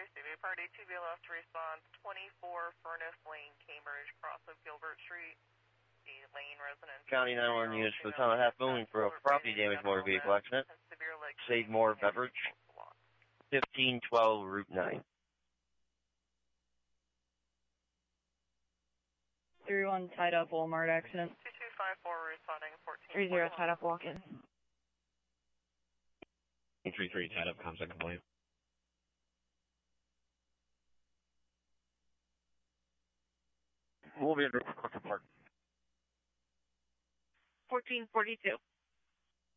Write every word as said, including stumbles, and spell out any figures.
C B Party two B left response twenty-four Furnace Lane, Cambridge, cross of Gilbert Street. The Lane residence. County nine one units for the town of Half Moon for a property damage motor vehicle accident. Save more beverage. fifteen twelve Route nine. three one tied up Walmart accident. two two five four responding fourteen. three zero tied up walk-in. three three tied up contact complaint. We'll be in Park. fourteen forty-two.